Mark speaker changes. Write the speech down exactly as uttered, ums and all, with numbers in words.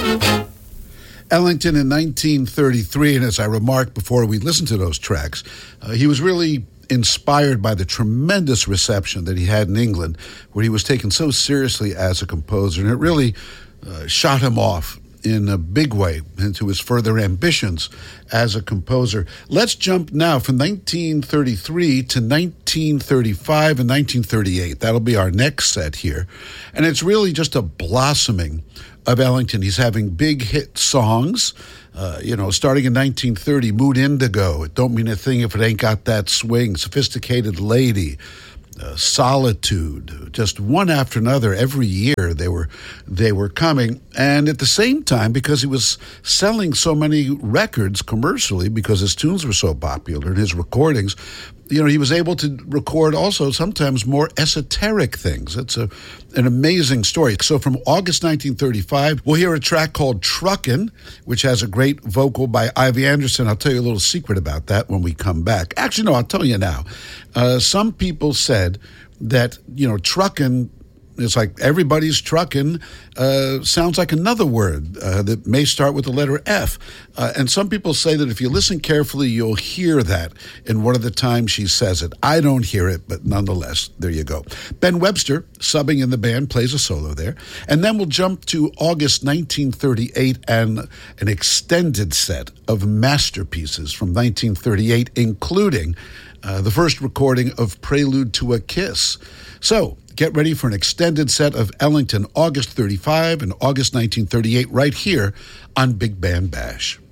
Speaker 1: Ellington in nineteen thirty-three, and as I remarked before we listened to those tracks, uh, he was really inspired by the tremendous reception that he had in England, where he was taken so seriously as a composer, and it really uh, shot him off in a big way into his further ambitions as a composer. Let's jump now from nineteen thirty-three to nineteen thirty-five and nineteen thirty-eight. That'll be our next set here. And it's really just a blossoming of Ellington. He's having big hit songs, uh, you know, starting in nineteen thirty, Mood Indigo, It Don't Mean a Thing If It Ain't Got That Swing, Sophisticated Lady, Uh, Solitude, just one after another. Every year they were they were coming, and at the same time, because he was selling so many records commercially, because his tunes were so popular and his recordings, you know, he was able to record also sometimes more esoteric things. It's a an amazing story. So from August nineteen thirty-five, we'll hear a track called Truckin', which has a great vocal by Ivy Anderson. I'll tell you a little secret about that when we come back. Actually, no, I'll tell you now. Uh, some people said that, you know, truckin', it's like everybody's trucking, uh, sounds like another word uh, that may start with the letter F. Uh, and some people say that if you listen carefully, you'll hear that in one of the times she says it. I don't hear it, but nonetheless, there you go. Ben Webster, subbing in the band, plays a solo there. And then we'll jump to August nineteen thirty-eight and an extended set of masterpieces from nineteen thirty-eight, including uh, the first recording of Prelude to a Kiss. So, get ready for an extended set of Ellington, August thirty-five and August nineteen thirty-eight, right here on Big Band Bash.